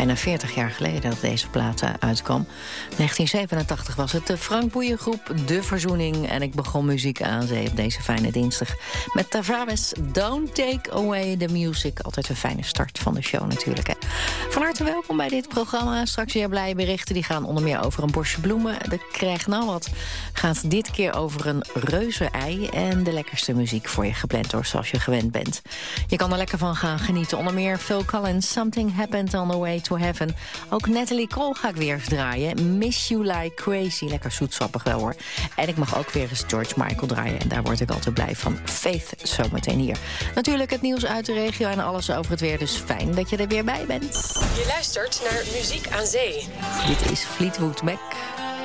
Bijna 40 jaar geleden dat deze plaat uitkwam. 1987 was het de Frank Boeien groep De Verzoening. En ik begon muziek aan zee op deze fijne dinsdag met Tavares, Don't Take Away the Music. Altijd een fijne start van de show natuurlijk. Hè. Van harte welkom bij dit programma. Straks weer blije berichten. Die gaan onder meer over een bosje bloemen. De Krijg Nou Wat gaat dit keer over een reuzenei. En de lekkerste muziek voor je gepland hoor, zoals je gewend bent. Je kan er lekker van gaan genieten. Onder meer Phil Collins, Something Happened on the Way to Heaven. Ook Natalie Cole ga ik weer eens draaien. Miss You Like Crazy. Lekker zoetsappig wel hoor. En ik mag ook weer eens George Michael draaien. En daar word ik altijd blij van. Faith zometeen hier. Natuurlijk het nieuws uit de regio en alles over het weer. Dus fijn dat je er weer bij bent. Je luistert naar Muziek aan Zee. Dit is Fleetwood Mac.